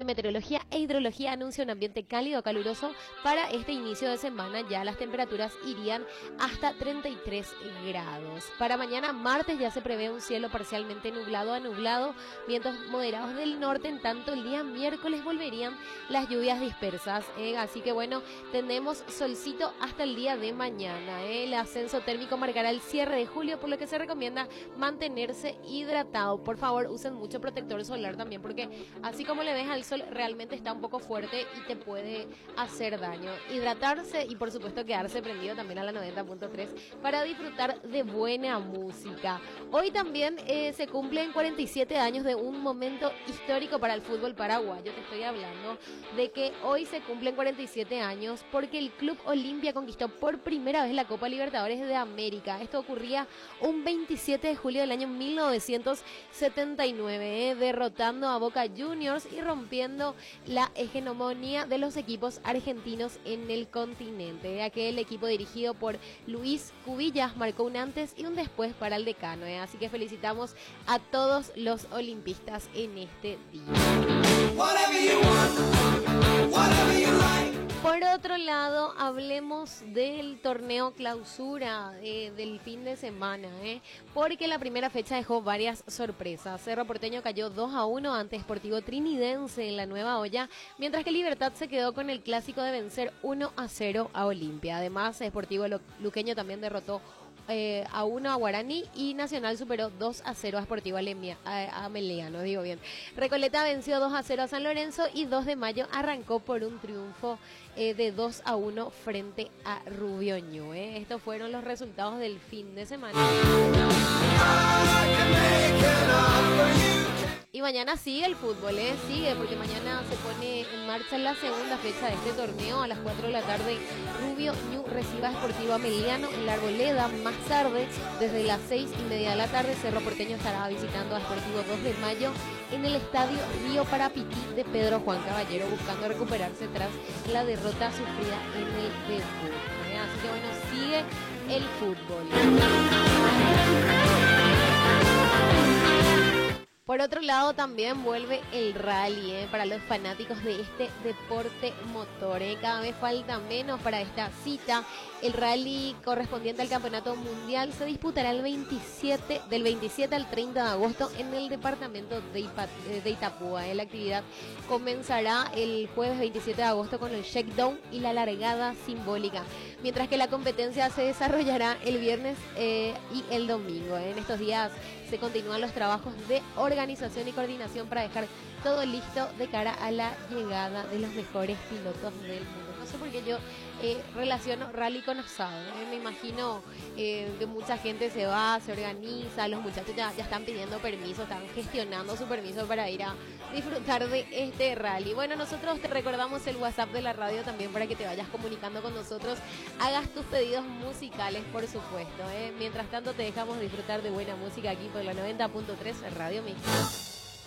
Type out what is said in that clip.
Meteorología e Hidrología anuncia un ambiente cálido, caluroso para este inicio de semana. Ya las temperaturas irían hasta 33 grados. Para mañana martes ya se prevé un cielo parcialmente nublado a nublado, vientos moderados del norte. En tanto, el día miércoles volverían las lluvias dispersas. Así que bueno, tenemos solcito hasta el día de mañana. El ascenso térmico marcará el cierre de julio, por lo que se recomienda mantenerse hidratado. Por favor, usen mucho protector solar también, porque así como le ves al sol, realmente está un poco fuerte y te puede hacer daño. Hidratarse y por supuesto quedarse prendido también a la 90.3 para disfrutar de buena música. Hoy también se cumplen 47 años de un momento histórico para el fútbol paraguayo. Te estoy hablando de que hoy se cumplen 47 años porque el Club Olimpia conquistó por primera vez la Copa Libertadores de América. Esto ocurría un 27 de julio del año 1979, derrotando a Boca Juniors y rompiendo la hegemonía de los equipos argentinos en el continente. Aquel equipo dirigido por Luis Cubillas marcó un antes y un después para el decano. Así que felicitamos a todos los olimpistas en este día. Por otro lado, hablemos del torneo clausura del fin de semana, porque la primera fecha dejó varias sorpresas. Cerro Porteño cayó 2-1 ante Sportivo Trinidense en la Nueva Olla, mientras que Libertad se quedó con el clásico de vencer 1-0 a Olimpia. Además, Sportivo Luqueño también derrotó a 1 a Guaraní y Nacional superó 2-0 a Sportivo Ameliano, digo bien. Recoleta venció 2-0 a San Lorenzo y 2 de mayo arrancó por un triunfo de 2-1 frente a Rubio Ñu. Estos fueron los resultados del fin de semana. Y mañana sigue el fútbol, sigue, porque mañana se pone en marcha la segunda fecha de este torneo. A las 4 de la tarde, Rubio Ñu recibe a Sportivo Ameliano en la Arboleda. Más tarde, desde las 6:30 de la tarde, Cerro Porteño estará visitando a Sportivo 2 de mayo en el estadio Río Parapití de Pedro Juan Caballero, buscando recuperarse tras la derrota sufrida en el debut. Así que bueno, sigue el fútbol. Por otro lado, también vuelve el rally para los fanáticos de este deporte motor. Cada vez falta menos para esta cita. El rally correspondiente al Campeonato Mundial se disputará del 27 al 30 de agosto en el departamento de Itapúa. La actividad comenzará el jueves 27 de agosto con el shakedown y la largada simbólica, mientras que la competencia se desarrollará el viernes y el domingo. En estos días se continúan los trabajos de organización y coordinación para dejar todo listo de cara a la llegada de los mejores pilotos del mundo. No sé por qué yo relaciono rally con asado. Me imagino que mucha gente se va, se organiza, los muchachos ya están pidiendo permiso, están gestionando su permiso para ir a disfrutar de este rally. Bueno, nosotros te recordamos el WhatsApp de la radio también para que te vayas comunicando con nosotros, hagas tus pedidos musicales, por supuesto. Mientras tanto, te dejamos disfrutar de buena música aquí por la 90.3 Radio Mix.